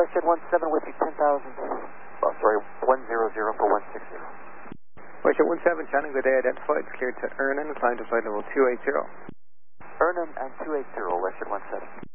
Westshed 17 with you, 10,000. Oh, sorry, 100 for 160. Westshed 17, Channing, good day, identified, cleared to Ernan, climb to flight level 280. Ernan and 280, Westshed 17.